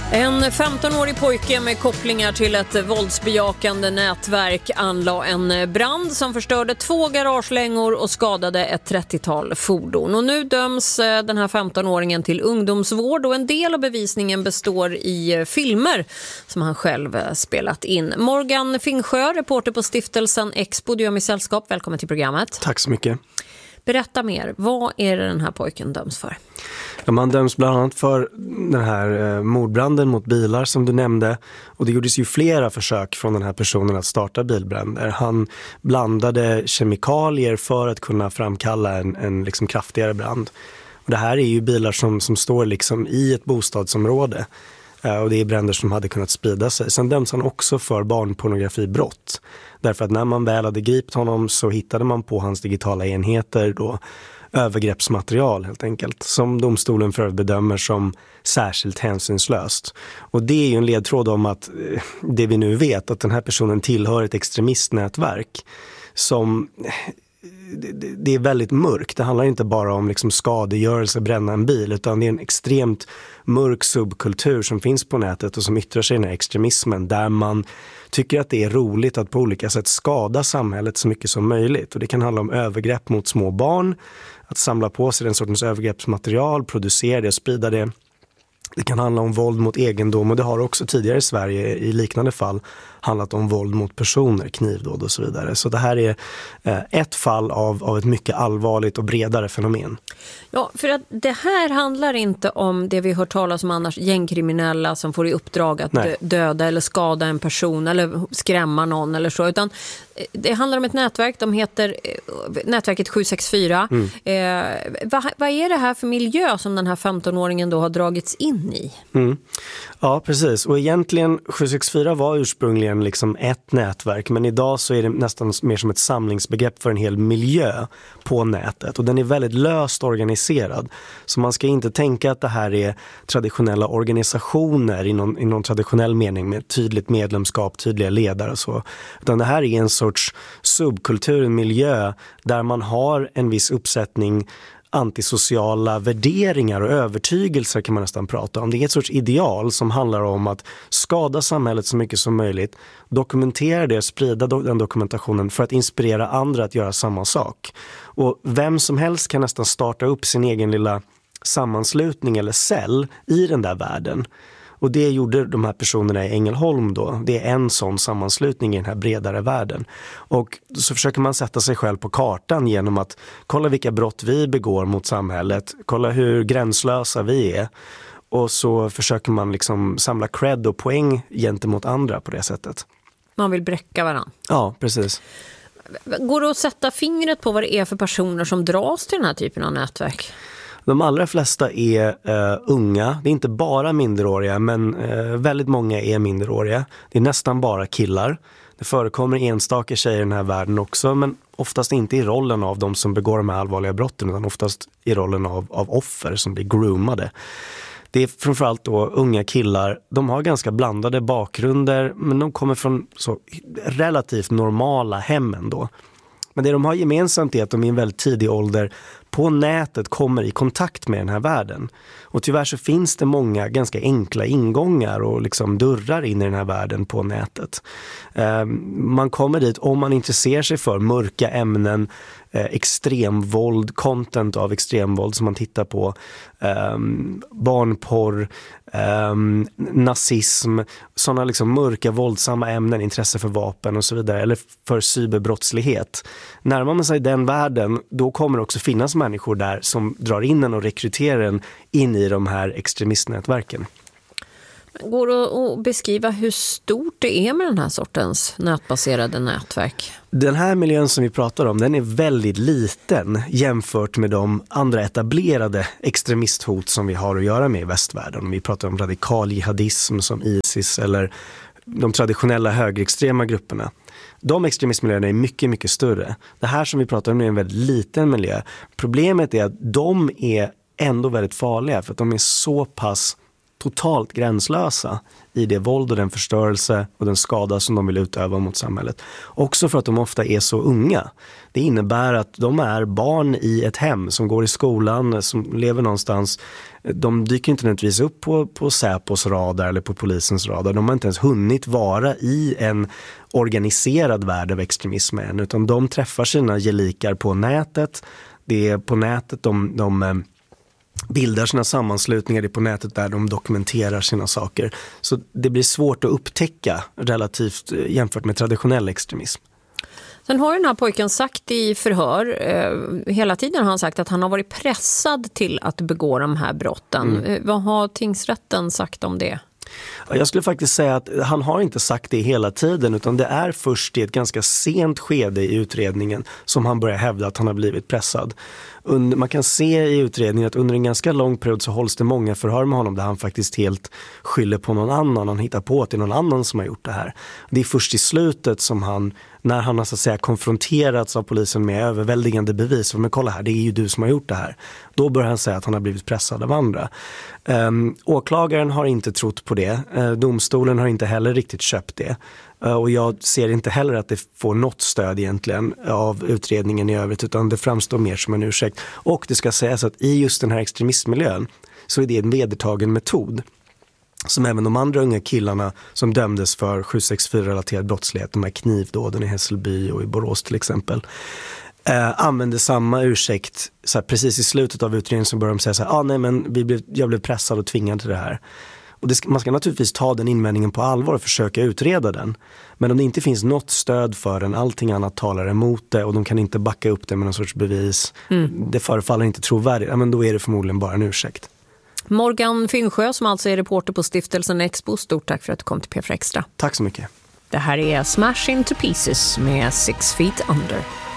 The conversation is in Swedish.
En 15-årig pojke med kopplingar till ett våldsbejakande nätverk anlade en brand som förstörde 2 garagelängor och skadade ett 30-tal fordon. Och nu döms den här 15-åringen till ungdomsvård och en del av bevisningen består i filmer som han själv spelat in. Morgan Fingsjö, reporter på stiftelsen Expo, du är med sällskap. Välkommen till programmet. Tack så mycket. Berätta mer, vad är det den här pojken döms för? Ja, man döms bland annat för den här mordbranden mot bilar som du nämnde. Och det gjordes ju flera försök från den här personen att starta bilbränder. Han blandade kemikalier för att kunna framkalla en liksom kraftigare brand. Och det här är ju bilar som står liksom i ett bostadsområde. Och det är bränder som hade kunnat sprida sig. Sen döms han också för barnpornografibrott. Därför att när man väl hade gripit honom så hittade man på hans digitala enheter då övergreppsmaterial helt enkelt. Som domstolen för bedömer som särskilt hänsynslöst. Och det är ju en ledtråd om att det vi nu vet att den här personen tillhör ett extremistnätverk som... Det är väldigt mörkt. Det handlar inte bara om liksom skadegörelse, bränna en bil, utan det är en extremt mörk subkultur som finns på nätet och som yttrar sig i den här extremismen där man tycker att det är roligt att på olika sätt skada samhället så mycket som möjligt. Och det kan handla om övergrepp mot små barn, att samla på sig den sortens övergreppsmaterial, producera det och sprida det. Det kan handla om våld mot egendom och det har också tidigare i Sverige i liknande fall handlat om våld mot personer, knivdåd och så vidare. Så det här är ett fall av ett mycket allvarligt och bredare fenomen. Ja, för att det här handlar inte om det vi hör talas om annars, gängkriminella som får i uppdrag att döda eller skada en person eller skrämma någon eller så, utan det handlar om ett nätverk, de heter nätverket 764. Vad är det här för miljö som den här 15-åringen då har dragits in i? Ja, precis. Och egentligen 764 var ursprungligen liksom ett nätverk, men idag så är det nästan mer som ett samlingsbegrepp för en hel miljö på nätet. Och den är väldigt löst organiserad. Så man ska inte tänka att det här är traditionella organisationer i någon traditionell mening med tydligt medlemskap, tydliga ledare och så. Utan det här är en sorts subkultur, en miljö där man har en viss uppsättning antisociala värderingar och övertygelser kan man nästan prata om. Det är ett sorts ideal som handlar om att skada samhället så mycket som möjligt, dokumentera det, sprida den dokumentationen för att inspirera andra att göra samma sak. Och vem som helst kan nästan starta upp sin egen lilla sammanslutning eller cell i den där världen. Och det gjorde de här personerna i Ängelholm då. Det är en sån sammanslutning i den här bredare världen. Och så försöker man sätta sig själv på kartan genom att kolla vilka brott vi begår mot samhället. Kolla hur gränslösa vi är. Och så försöker man liksom samla cred och poäng gentemot andra på det sättet. Man vill bräcka varandra. Ja, precis. Går det att sätta fingret på vad det är för personer som dras till den här typen av nätverk? De allra flesta är unga. Det är inte bara minderåriga, men väldigt många är minderåriga. Det är nästan bara killar. Det förekommer enstaka tjejer i den här världen också, men oftast inte i rollen av de som begår de här allvarliga brotten, utan oftast i rollen av offer som blir groomade. Det är framförallt då unga killar. De har ganska blandade bakgrunder, men de kommer från så relativt normala hem ändå. Men det de har gemensamt är att de i en väldigt tidig ålder på nätet kommer i kontakt med den här världen. Och tyvärr så finns det många ganska enkla ingångar och liksom dörrar in i den här världen på nätet. Man kommer dit om man intresserar sig för mörka ämnen, extremvåld, content av extremvåld som man tittar på, barnporr, nazism, sådana liksom mörka våldsamma ämnen, intresse för vapen och så vidare, eller för cyberbrottslighet. Närmar man sig den världen, då kommer det också finnas människor där som drar in en och rekryterar en in i de här extremistnätverken. Går det att beskriva hur stort det är med den här sortens nätbaserade nätverk? Den här miljön som vi pratar om, den är väldigt liten jämfört med de andra etablerade extremisthot som vi har att göra med i västvärlden. Vi pratar om radikal jihadism som ISIS eller de traditionella högerextrema grupperna. De extremistmiljöerna är mycket, mycket större. Det här som vi pratar om är en väldigt liten miljö. Problemet är att de är ändå väldigt farliga för att de är så pass totalt gränslösa i det våld och den förstörelse och den skada som de vill utöva mot samhället. Också för att de ofta är så unga. Det innebär att de är barn i ett hem som går i skolan, som lever någonstans. De dyker inte nödvändigtvis upp på Säpos radar eller på polisens radar. De har inte ens hunnit vara i en organiserad värld av extremism än, utan de träffar sina gelikar på nätet. Det är på nätet de bildar sina sammanslutningar, det är på nätet där de dokumenterar sina saker. Så det blir svårt att upptäcka relativt jämfört med traditionell extremism. Sen har den här pojken sagt i förhör, hela tiden har han sagt att han har varit pressad till att begå de här brotten. Vad har tingsrätten sagt om det? Jag skulle faktiskt säga att han har inte sagt det hela tiden, utan det är först i ett ganska sent skede i utredningen som han börjar hävda att han har blivit pressad. Man kan se i utredningen att under en ganska lång period så hålls det många förhör med honom där han faktiskt helt skyller på någon annan. Han hittar på att det är någon annan som har gjort det här. Det är först i slutet som han, när han har så att säga konfronterats av polisen med överväldigande bevis, men kolla här, det är ju du som har gjort det här. Då börjar han säga att han har blivit pressad av andra. Åklagaren har inte trott på det. Domstolen har inte heller riktigt köpt det. Och jag ser inte heller att det får något stöd egentligen av utredningen i övrigt, utan det framstår mer som en ursäkt. Och det ska sägas att i just den här extremistmiljön så är det en vedertagen metod som även de andra unga killarna som dömdes för 764-relaterad brottslighet, de här knivdåden i Hässelby och i Borås till exempel, använde samma ursäkt. Så här, precis i slutet av utredningen så började de säga så här, nej men jag blev pressad och tvingad till det här. Och man ska naturligtvis ta den invändningen på allvar och försöka utreda den. Men om det inte finns något stöd för den, allting annat talar emot det och de kan inte backa upp det med någon sorts bevis, det förefaller inte trovärdigt, men då är det förmodligen bara en ursäkt. Morgan Finnsjö som alltså är reporter på Stiftelsen Expo, stort tack för att du kom till P4 Extra. Tack så mycket. Det här är Smash Into Pieces med 6 Feet Under.